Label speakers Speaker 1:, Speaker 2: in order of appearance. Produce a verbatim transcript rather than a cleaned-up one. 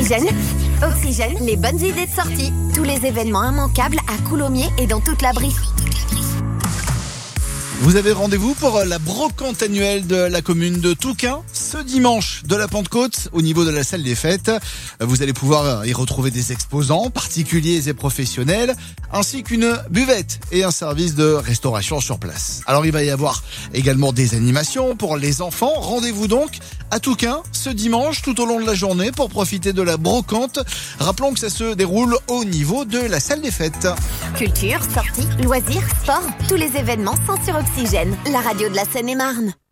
Speaker 1: Oxygène. Oxygène, les bonnes idées de sortie. Tous les événements immanquables à Coulommiers et dans toute la Brie.
Speaker 2: Vous avez rendez-vous pour la brocante annuelle de la commune de Touquin ce dimanche de la Pentecôte au niveau de la salle des fêtes. Vous allez pouvoir y retrouver des exposants particuliers et professionnels ainsi qu'une buvette et un service de restauration sur place. Alors il va y avoir également des animations pour les enfants. Rendez-vous donc à Touquin ce dimanche tout au long de la journée pour profiter de la brocante. Rappelons que ça se déroule au niveau de la salle des fêtes.
Speaker 1: Culture, sorties, loisirs, sport, tous les événements sont sur Oxygène, la radio de la Seine-et-Marne.